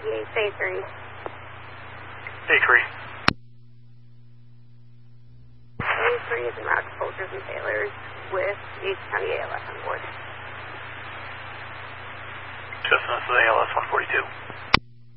Say 3. Day 3. Day 3 is en route to soldiers and sailors with Yates County ALS on board. Just as the ALS 142.